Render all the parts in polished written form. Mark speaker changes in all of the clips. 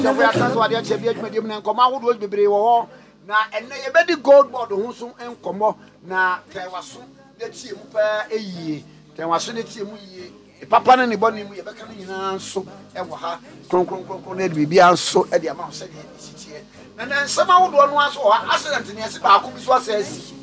Speaker 1: So we are transferred here to be medium and come out with be war. Na enne ye be di gold board ho so enkomo na tewaso na tie mu pa eyi tewaso na tie mu yi papa na ne boni mu ye be ka nyina so e wo ha kronkron na de bibia so e de ama so de sitie na nsama wodo no aso ha accident ne ase ba ko bi so asa asi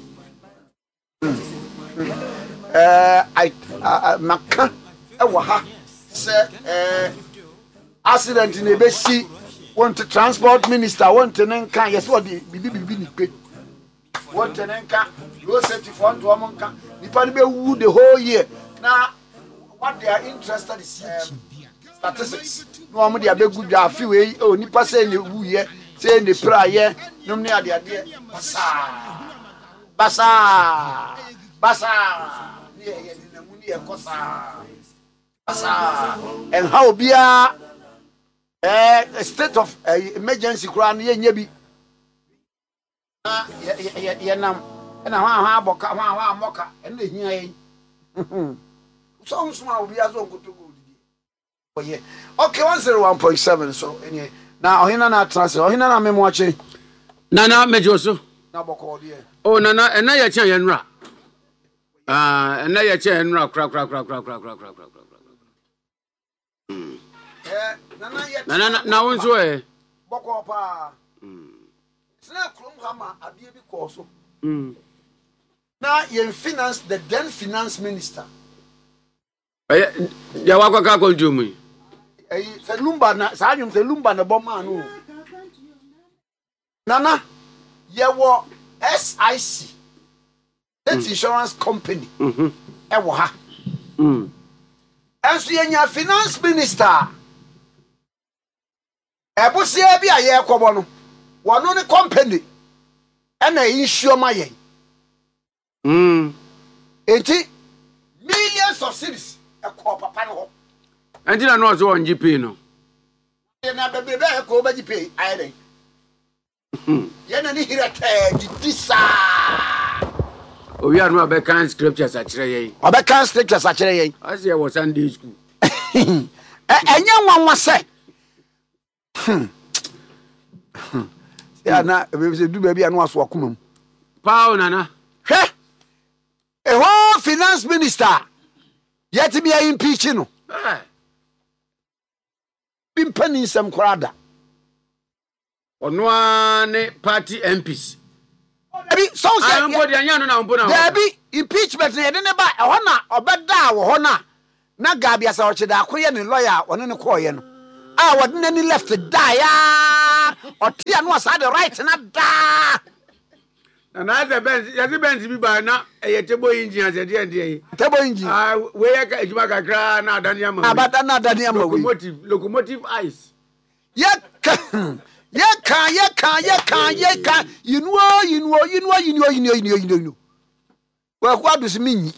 Speaker 1: maka e wo ha se accident ne be si want to transport minister want to nka yes what the bibi ni pe want to nka road safety fund to amonka nipa ni be wu the whole year na what they are interested is statistics no am dey abegu dwa afi we o nipa say ne wu ye say ne pra ye nom ne ade basa ni ye na mu ni e kosa basa and how bia a state of emergency crown ye nya bi ye nam na ha aboka ha amoka na hia yen so nsuma obi azo nkotogo didi oye okay 101.7 so any na ohina na trance ohina na memoache
Speaker 2: nana mejoso
Speaker 1: na boko de
Speaker 2: oh nana ena ye che ye nra ena ye che nra kra na wonso
Speaker 1: boko pa sna krom hama adie bi ko so na yen finance the then finance minister
Speaker 2: ya wakaka ko njumu
Speaker 1: selumba na saanyum selumba na boma no nana ye wo SIC State Insurance Company e wo ha enso yenya finance minister Ebusia bi aye kobo no wono ne company na insure ma yen enti millions of cedis e ko papa no
Speaker 2: enti na no so on GP no
Speaker 1: na bebe e ko ba GP aye den ye na ni hirata disa
Speaker 2: owi anu abekan scriptures a kire yen
Speaker 1: abekan scriptures a kire yen
Speaker 2: as ye was Sunday school
Speaker 1: enye nwanwa se ya na be du baby anu aso akomam
Speaker 2: pao nana
Speaker 1: hwe e ho finance minister yet me impeach no bimpani nsem korada
Speaker 2: ono ane party MPs
Speaker 1: Debi so say
Speaker 2: ambodi anya no na mbona
Speaker 1: debi impeachment ne de ne ba e ho na obeda wo ho na Gabia sa ochida akoye ne lawyer one ne koye no a wode nani left die ya otia no asa the right na da
Speaker 2: na the benz yazi benz bi ba na table engine as de ende
Speaker 1: table engine
Speaker 2: we ya ka ejuma kakra na adani ama
Speaker 1: abada na adani ama we
Speaker 2: locomotive eyes
Speaker 1: ye kan yinuo wa kwa dusi minyi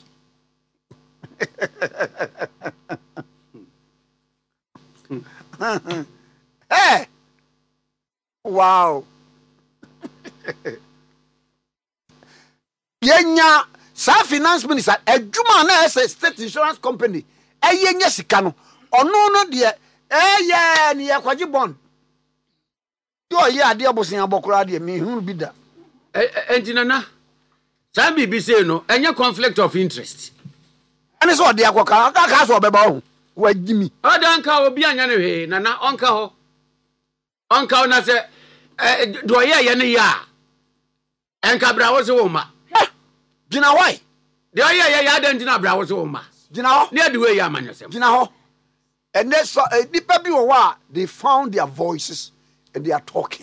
Speaker 1: hey wow yenya sa finance minister adwuma na state insurance company eyenya sika no ono de ye ni yakwaji bond yo ye ade abosen abokora de me hu bi da
Speaker 2: entinana sa bibi say no enye conflict of interest
Speaker 1: ani so de akoka ka so beba ho wagimi
Speaker 2: odanka obi anya ne hwe nana onka ho na se do ye ne ya enka bra wo se wo ma
Speaker 1: gina why
Speaker 2: de ye ya dan gina bra wo se wo ma
Speaker 1: gina ho
Speaker 2: ne de we ya amanyosem
Speaker 1: gina ho and they so nipa bi wo wa they found their voices and they are talking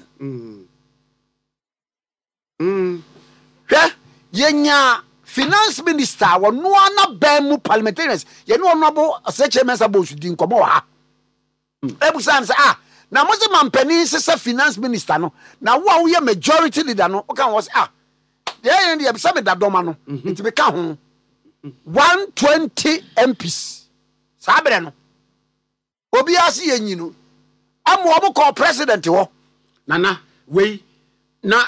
Speaker 1: yenya finance minister wono ana ban parliamentarians ye no honorable chairman sabos din komo ha ebusan say na mo se mampani se finance minister no na wo ye majority leader no o kan wo say ye dey be say da doma no it be ka ho 120 MPs sabre no obi asi yenyi no amo obo ko president ho
Speaker 2: nana we na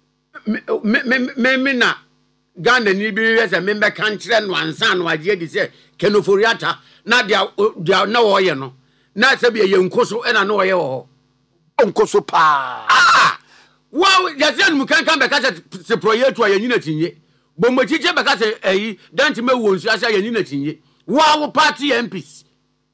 Speaker 2: me na Ghana ni bi yesa me be kan kire no ansan no age di se kenoforiata na dia na wo ye no na se be ye nkoso e na no wo ye wo
Speaker 1: onko so pa
Speaker 2: wow yazian mu kan be ka se project wa yanyi na tinye bommachiche be ka se eyi dant me wo nsu asa yanyi na tinye wow party MPs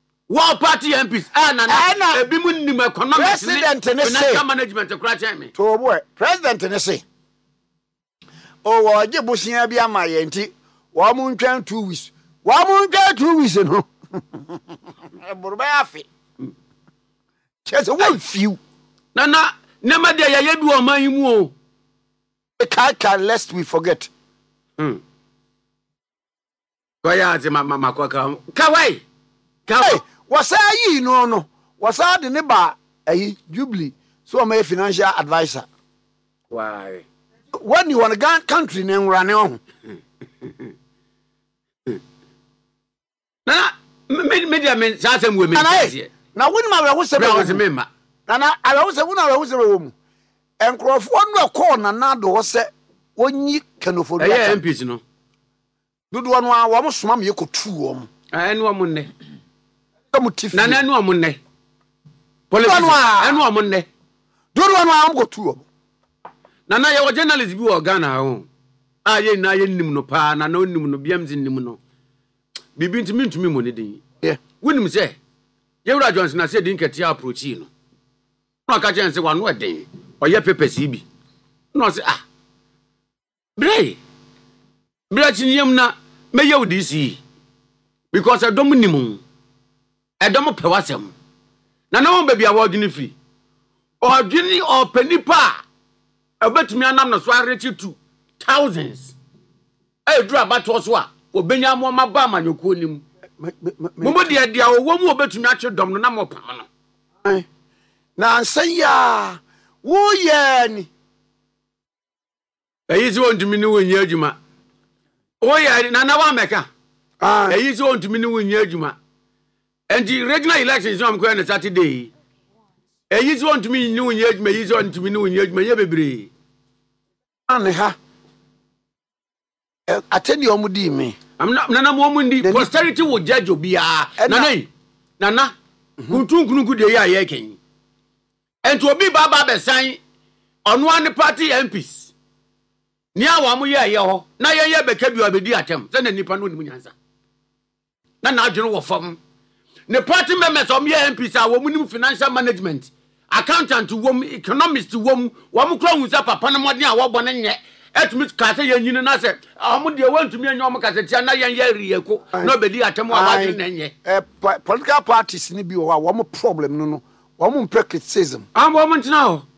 Speaker 2: na ebi mu nim economic
Speaker 1: president ne say
Speaker 2: management kura chen me
Speaker 1: to boy president ne say o wo je busia bi ama ye nti wo mu ntwan 2 weeks no burba afi chese wo fiu
Speaker 2: na ma de ya bi o man mu o
Speaker 1: can lest we forget
Speaker 2: ko ya ati mama ko kawai
Speaker 1: wasa yi no wasa de ne ba ayi Jubilee so my financial advisor
Speaker 2: why
Speaker 1: when you want a country name run on
Speaker 2: na media men sasem we me
Speaker 1: na woni ma we se
Speaker 2: me ma
Speaker 1: na ala wo se wona we se wo mu enkrofo no call na do wo se onyi kanofo do
Speaker 2: ya MPs no
Speaker 1: dodo no a wo mo soma me yekotu wo mo
Speaker 2: enu wo mo ne
Speaker 1: na
Speaker 2: enu wo mo ne politics enu wo mo ne
Speaker 1: dodo no a mo kotu wo
Speaker 2: na ye wo journalist bi wo Ghana ho aye na ye nim no pa na onim no biam nim no bibi ntimi mo ne din wonim se Yewura Johnson na se din kete approach no no ka chen se wa no eden oye pepesi bi no se bre chinyem na meye udisi because edom nimu edom pewasem na won ba bia wo dwene free odwene opanipa obetumi anam no so arechi to thousands duru abato so a obenya mo maba amanyokuo nim mo dia wo mu obetumi ache dom no na mo pam no
Speaker 1: na ansaya wo ye ni
Speaker 2: eyizi ontumi ni wonye adwuma o ye na wa meka eyizi ontumi ni wonye adwuma enti regional elections am ko na Saturday eyizi ontumi ni wonye adwuma eyizi ontumi ni wonye adwuma ye bebre
Speaker 1: ane ha ateni omudi me
Speaker 2: na mo mundi posterity wo judge obia nana kuntunkunu gude ya ye ken enti obi baba besan ono ane party MPs ni awa mo ye ho na ye beka bi obedi atem se na nipa no ni munyansa na adwene wo fam ne party members om ye MPs a wo munim financial management accountant wo economist wo kura hunsa papa no modern a wo bo ne nye etumi kase ye nyine na se amu de wantumi enye om kase tia na yen ye riyeko na obedi atem a wadwe na nye
Speaker 1: political parties ni bi wo problem no wo mo criticism
Speaker 2: wo mo ntina ho